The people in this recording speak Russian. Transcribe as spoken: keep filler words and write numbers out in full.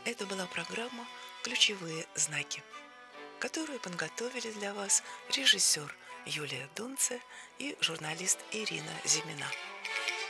Это была программа «Ключевые знаки», которую подготовили для вас режиссер Юлия Дунце и журналист Ирина Зимина.